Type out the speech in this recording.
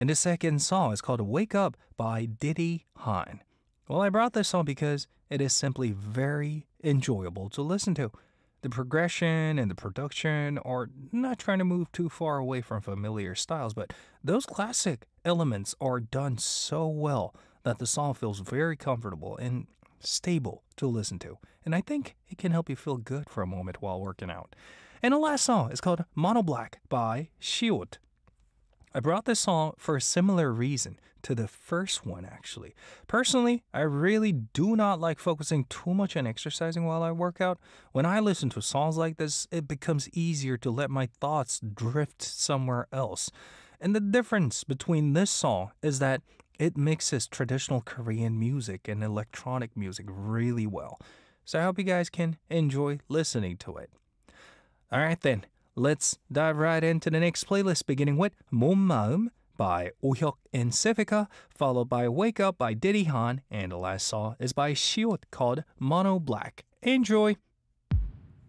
And the second song is called Wake Up by Diddy Han. Well, I brought this song because it is simply very enjoyable to listen to. The progression and the production are not trying to move too far away from familiar styles, but those classic elements are done so well that the song feels very comfortable and stable to listen to. And I think it can help you feel good for a moment while working out. And the last song is called Mono Black by Shiot. I brought this song for a similar reason to the first one, actually. Personally, I really do not like focusing too much on exercising while I work out. When I listen to songs like this, it becomes easier to let my thoughts drift somewhere else. And the difference between this song is that it mixes traditional Korean music and electronic music really well. So I hope you guys can enjoy listening to it. All right, then. Let's dive right into the next playlist, beginning with 몸 마음 by Oh-hyuk and Civica, followed by Wake Up by Diddy Han, and the last song is by Shiot called Mono Black. Enjoy!